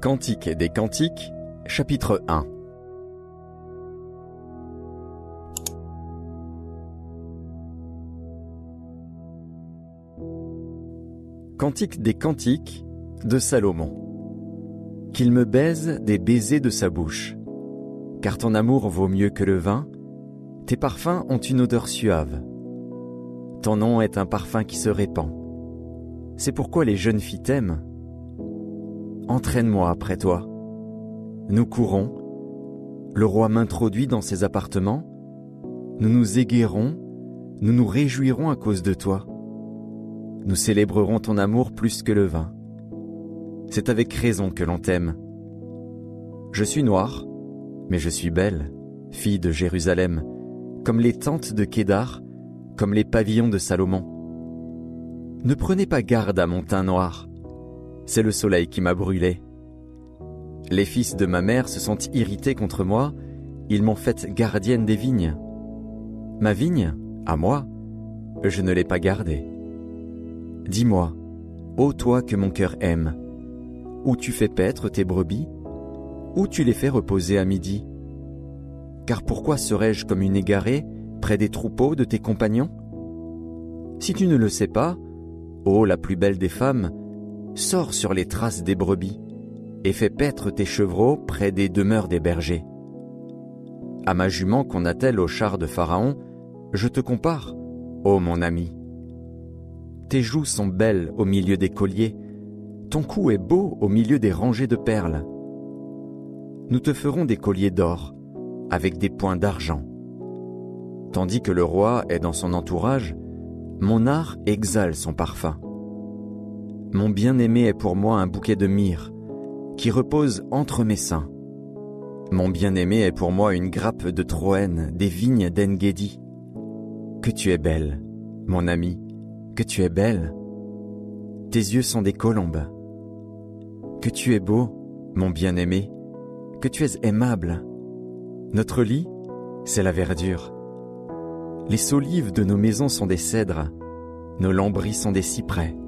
Cantique des Cantiques, chapitre 1. Cantique des Cantiques de Salomon. Qu'il me baise des baisers de sa bouche, car ton amour vaut mieux que le vin, tes parfums ont une odeur suave. Ton nom est un parfum qui se répand. C'est pourquoi les jeunes filles t'aiment. Entraîne-moi après toi. Nous courons. Le roi m'introduit dans ses appartements. Nous nous égaierons. Nous nous réjouirons à cause de toi. Nous célébrerons ton amour plus que le vin. C'est avec raison que l'on t'aime. Je suis noire, mais je suis belle, fille de Jérusalem, comme les tentes de Kédar, comme les pavillons de Salomon. Ne prenez pas garde à mon teint noir. C'est le soleil qui m'a brûlé. Les fils de ma mère se sont irrités contre moi, ils m'ont faite gardienne des vignes. Ma vigne, à moi, je ne l'ai pas gardée. Dis-moi, ô toi que mon cœur aime, où tu fais paître tes brebis, où tu les fais reposer à midi? Car pourquoi serais-je comme une égarée près des troupeaux de tes compagnons? Si tu ne le sais pas, ô la plus belle des femmes, sors sur les traces des brebis et fais paître tes chevreaux près des demeures des bergers. À ma jument qu'on attelle au char de Pharaon, je te compare, ô mon ami. Tes joues sont belles au milieu des colliers, ton cou est beau au milieu des rangées de perles. Nous te ferons des colliers d'or, avec des points d'argent. Tandis que le roi est dans son entourage, mon art exhale son parfum. Mon bien-aimé est pour moi un bouquet de myrrhe, qui repose entre mes seins. Mon bien-aimé est pour moi une grappe de Troène, des vignes d'En-Gedi. Que tu es belle, mon ami, que tu es belle. Tes yeux sont des colombes. Que tu es beau, mon bien-aimé, que tu es aimable. Notre lit, c'est la verdure. Les solives de nos maisons sont des cèdres, nos lambris sont des cyprès.